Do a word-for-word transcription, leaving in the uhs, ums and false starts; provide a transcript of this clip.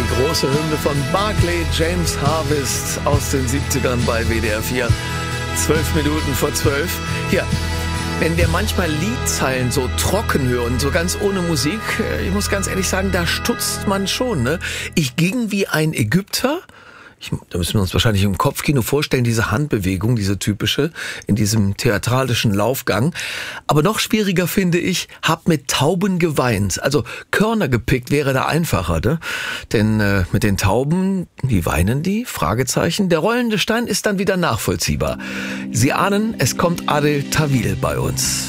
große Hymne von Barclay James Harvest aus den siebzigern bei W D R vier. Zwölf Minuten vor zwölf. Hier, wenn wir manchmal Liedzeilen so trocken hören, so ganz ohne Musik, ich muss ganz ehrlich sagen, da stutzt man schon, ne? Ich ging wie ein Ägypter. Ich, da müssen wir uns wahrscheinlich im Kopfkino vorstellen, diese Handbewegung, diese typische, in diesem theatralischen Laufgang. Aber noch schwieriger finde ich, hab mit Tauben geweint. Also Körner gepickt wäre da einfacher, ne? Denn äh, mit den Tauben, wie weinen die? Fragezeichen. Der rollende Stein ist dann wieder nachvollziehbar. Sie ahnen, es kommt Adel Tawil bei uns.